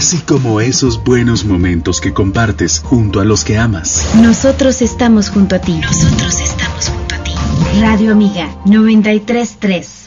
así como esos buenos momentos que compartes junto a los que amas. Nosotros estamos junto a ti. Nosotros estamos junto a ti. Radio Amiga 93.3.